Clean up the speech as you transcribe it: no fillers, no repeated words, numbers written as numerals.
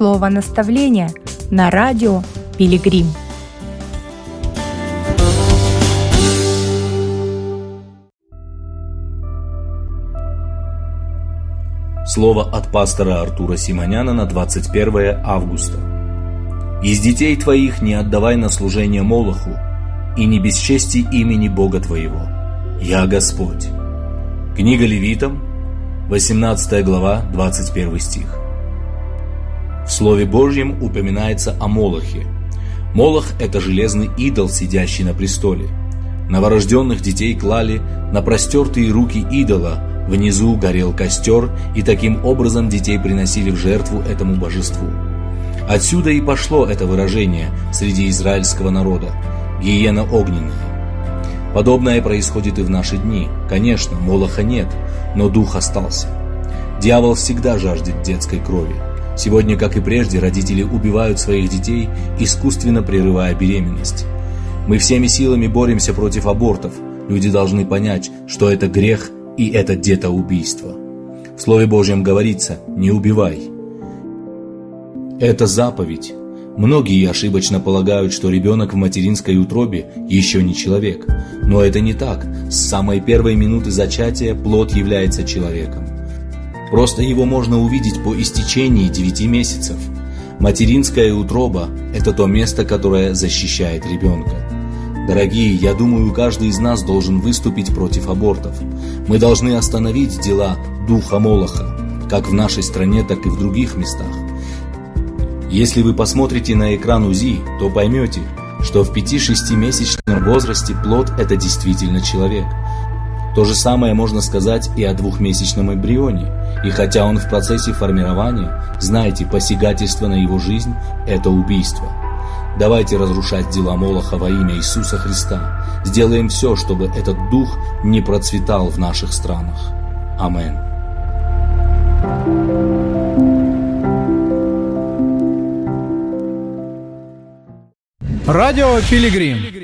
слово наставления на радио «Пилигрим». Слово от пастора Артура Симоняна на 21 августа. «Из детей твоих не отдавай на служение Молоху, и не бесчести имени Бога твоего. Я Господь». Книга Левитам, 18 глава, 21 стих. В Слове Божьем упоминается о Молохе. Молох – это железный идол, сидящий на престоле. Новорожденных детей клали на простертые руки идола, внизу горел костер, и таким образом детей приносили в жертву этому божеству. Отсюда и пошло это выражение среди израильского народа – гиена огненная. Подобное происходит и в наши дни. Конечно, Молоха нет, но дух остался. Дьявол всегда жаждет детской крови. Сегодня, как и прежде, родители убивают своих детей, искусственно прерывая беременность. Мы всеми силами боремся против абортов. Люди должны понять, что это грех и это детоубийство. В Слове Божьем говорится «не убивай». Это заповедь. Многие ошибочно полагают, что ребенок в материнской утробе еще не человек. Но это не так. С самой первой минуты зачатия плод является человеком. Просто его можно увидеть по истечении 9 месяцев. Материнская утроба – это то место, которое защищает ребенка. Дорогие, я думаю, каждый из нас должен выступить против абортов. Мы должны остановить дела духа Молоха, как в нашей стране, так и в других местах. Если вы посмотрите на экран УЗИ, то поймете, что в 5-6-месячном возрасте плод – это действительно человек. То же самое можно сказать и о 2-месячном эмбрионе. И хотя он в процессе формирования, знайте, посягательство на его жизнь – это убийство. Давайте разрушать дела Молоха во имя Иисуса Христа. Сделаем все, чтобы этот дух не процветал в наших странах. Аминь. Радио Пилигрим.